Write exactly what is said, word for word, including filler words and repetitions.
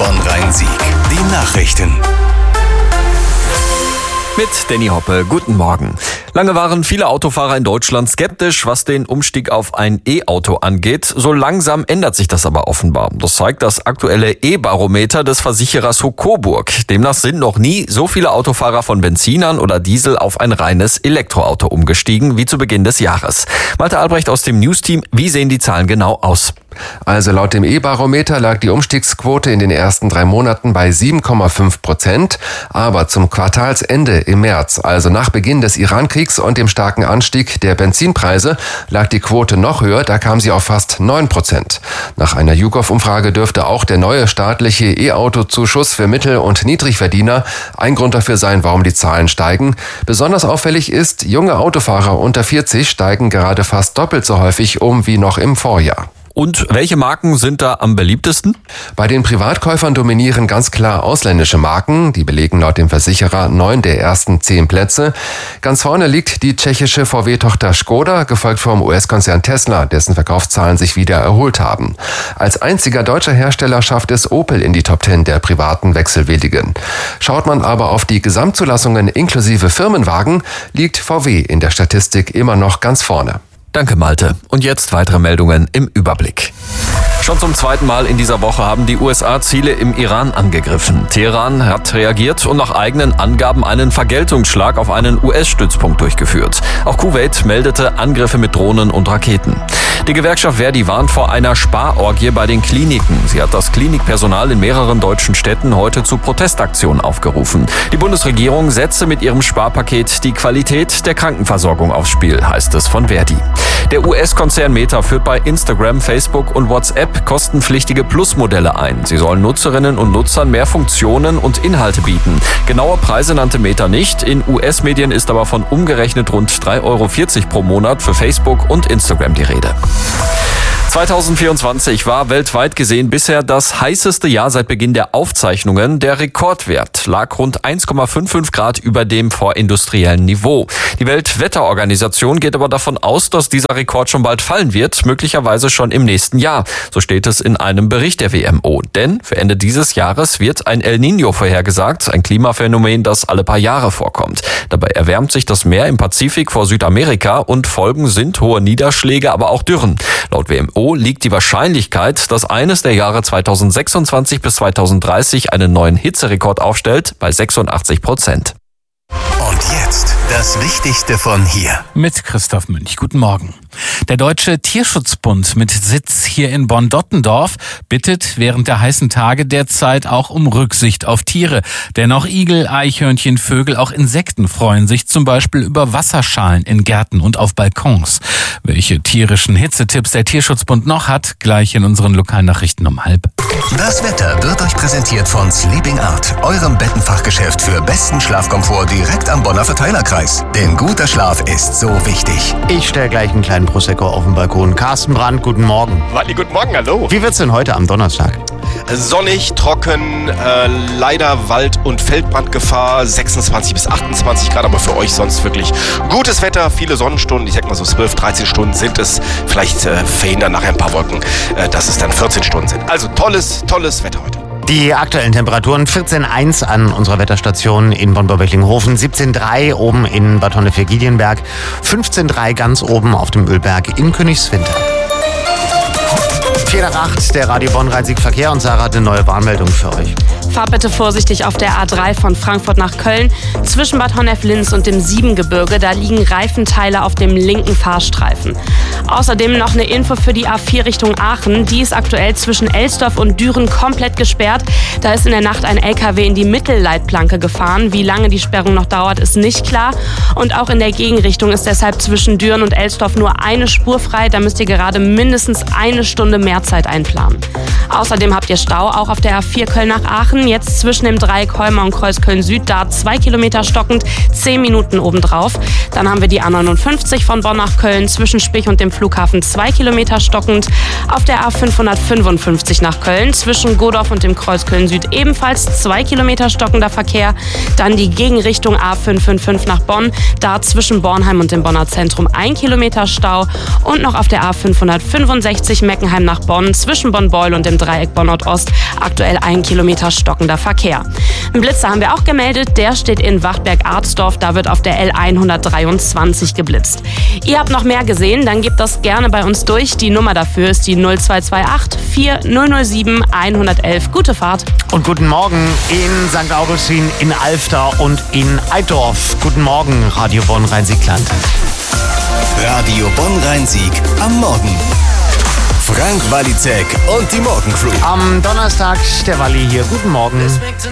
Bonn-Rhein-Sieg. Die Nachrichten. Mit Danny Hoppe, guten Morgen. Lange waren viele Autofahrer in Deutschland skeptisch, was den Umstieg auf ein E-Auto angeht. So langsam ändert sich das aber offenbar. Das zeigt das aktuelle E-Barometer des Versicherers Coburg. Demnach sind noch nie so viele Autofahrer von Benzinern oder Diesel auf ein reines Elektroauto umgestiegen wie zu Beginn des Jahres. Malte Albrecht aus dem News-Team, wie sehen die Zahlen genau aus? Also laut dem E-Barometer lag die Umstiegsquote in den ersten drei Monaten bei sieben Komma fünf Prozent. Aber zum Quartalsende im März, also nach Beginn des Iran-Kriegs und dem starken Anstieg der Benzinpreise, lag die Quote noch höher, da kam sie auf fast neun Prozent. Nach einer YouGov-Umfrage dürfte auch der neue staatliche E-Auto-Zuschuss für Mittel- und Niedrigverdiener ein Grund dafür sein, warum die Zahlen steigen. Besonders auffällig ist, junge Autofahrer unter vierzig steigen gerade fast doppelt so häufig um wie noch im Vorjahr. Und welche Marken sind da am beliebtesten? Bei den Privatkäufern dominieren ganz klar ausländische Marken. Die belegen laut dem Versicherer neun der ersten zehn Plätze. Ganz vorne liegt die tschechische V W-Tochter Škoda, gefolgt vom U S-Konzern Tesla, dessen Verkaufszahlen sich wieder erholt haben. Als einziger deutscher Hersteller schafft es Opel in die Top zehn der privaten Wechselwilligen. Schaut man aber auf die Gesamtzulassungen inklusive Firmenwagen, liegt V W in der Statistik immer noch ganz vorne. Danke, Malte. Und jetzt weitere Meldungen im Überblick. Schon zum zweiten Mal in dieser Woche haben die U S A Ziele im Iran angegriffen. Teheran hat reagiert und nach eigenen Angaben einen Vergeltungsschlag auf einen U S-Stützpunkt durchgeführt. Auch Kuwait meldete Angriffe mit Drohnen und Raketen. Die Gewerkschaft Verdi warnt vor einer Sparorgie bei den Kliniken. Sie hat das Klinikpersonal in mehreren deutschen Städten heute zu Protestaktionen aufgerufen. Die Bundesregierung setze mit ihrem Sparpaket die Qualität der Krankenversorgung aufs Spiel, heißt es von Verdi. Der U S-Konzern Meta führt bei Instagram, Facebook und WhatsApp kostenpflichtige Plus-Modelle ein. Sie sollen Nutzerinnen und Nutzern mehr Funktionen und Inhalte bieten. Genaue Preise nannte Meta nicht. In U S-Medien ist aber von umgerechnet rund drei Euro vierzig pro Monat für Facebook und Instagram die Rede. zweitausendvierundzwanzig war weltweit gesehen bisher das heißeste Jahr seit Beginn der Aufzeichnungen. Der Rekordwert lag rund eins Komma fünfundfünfzig Grad über dem vorindustriellen Niveau. Die Weltwetterorganisation geht aber davon aus, dass dieser Rekord schon bald fallen wird, möglicherweise schon im nächsten Jahr. So steht es in einem Bericht der W M O. Denn für Ende dieses Jahres wird ein El Niño vorhergesagt, ein Klimaphänomen, das alle paar Jahre vorkommt. Dabei erwärmt sich das Meer im Pazifik vor Südamerika und Folgen sind hohe Niederschläge, aber auch Dürren. Laut W M O liegt die Wahrscheinlichkeit, dass eines der Jahre zweitausendsechsundzwanzig bis zweitausenddreißig einen neuen Hitzerekord aufstellt, bei sechsundachtzig Prozent. Und jetzt das Wichtigste von hier. Mit Christoph Münch. Guten Morgen. Der Deutsche Tierschutzbund mit Sitz hier in Bonn-Dottendorf bittet während der heißen Tage derzeit auch um Rücksicht auf Tiere. Denn auch Igel, Eichhörnchen, Vögel, auch Insekten freuen sich zum Beispiel über Wasserschalen in Gärten und auf Balkons. Welche tierischen Hitzetipps der Tierschutzbund noch hat, gleich in unseren Lokalnachrichten um halb. Das Wetter wird euch präsentiert von Sleeping Art, eurem Bettenfachgeschäft für besten Schlafkomfort direkt am Bonner Verteilerkreis. Denn guter Schlaf ist so wichtig. Ich stelle gleich einen kleinen Prosecco auf den Balkon. Carsten Brandt, guten Morgen. Wally, guten Morgen, hallo. Wie wird's denn heute am Donnerstag? Sonnig, trocken, äh, leider Wald- und Feldbrandgefahr, sechsundzwanzig bis achtundzwanzig Grad, aber für euch sonst wirklich gutes Wetter, viele Sonnenstunden, ich sag mal so zwölf, dreizehn Stunden sind es, vielleicht äh, verhindern nachher ein paar Wolken, äh, dass es dann vierzehn Stunden sind. Also tolles, tolles Wetter heute. Die aktuellen Temperaturen vierzehn Komma eins an unserer Wetterstation in Bonn-Borbeckling-Hofen, siebzehn Komma drei oben in Bad Honnefeld-Giedienberg, fünfzehn Komma drei ganz oben auf dem Ölberg in Königswinter. vier nach acht, der Radio Bonn-Rhein-Sieg-Verkehr und Sarah hat eine neue Warnmeldung für euch. Fahrt bitte vorsichtig auf der A drei von Frankfurt nach Köln. Zwischen Bad Honnef-Linz und dem Siebengebirge, da liegen Reifenteile auf dem linken Fahrstreifen. Außerdem noch eine Info für die A vier Richtung Aachen. Die ist aktuell zwischen Elsdorf und Düren komplett gesperrt. Da ist in der Nacht ein L K W in die Mittelleitplanke gefahren. Wie lange die Sperrung noch dauert, ist nicht klar. Und auch in der Gegenrichtung ist deshalb zwischen Düren und Elsdorf nur eine Spur frei. Da müsst ihr gerade mindestens eine Stunde mehr Zeit einplanen. Außerdem habt ihr Stau auch auf der A vier Köln nach Aachen. Bonn, jetzt zwischen dem Dreieck Heuma und Kreuzköln-Süd, da zwei Kilometer stockend, zehn Minuten obendrauf. Dann haben wir die A neunundfünfzig von Bonn nach Köln, zwischen Spich und dem Flughafen zwei Kilometer stockend. Auf der A fünfhundertfünfundfünfzig nach Köln, zwischen Godorf und dem Kreuzköln-Süd ebenfalls zwei Kilometer stockender Verkehr. Dann die Gegenrichtung A fünfhundertfünfundfünfzig nach Bonn, da zwischen Bornheim und dem Bonner Zentrum ein Kilometer Stau. Und noch auf der A fünfhundertfünfundsechzig Meckenheim nach Bonn, zwischen Bonn-Beul und dem Dreieck Bonn-Nordost aktuell ein Kilometer stockender Verkehr. Einen Blitzer haben wir auch gemeldet, der steht in Wachtberg-Arzdorf, da wird auf der L hundertdreiundzwanzig geblitzt. Ihr habt noch mehr gesehen, dann gebt das gerne bei uns durch. Die Nummer dafür ist die null zwei zwei acht vier null null sieben eins eins eins. Gute Fahrt. Und guten Morgen in Sankt Augustin, in Alfter und in Eidorf. Guten Morgen, Radio Bonn Rhein-Sieg-Land. Radio Bonn Rhein-Sieg am Morgen. Frank Walizek und die Morgencrew. Am Donnerstag der Walli hier. Guten Morgen.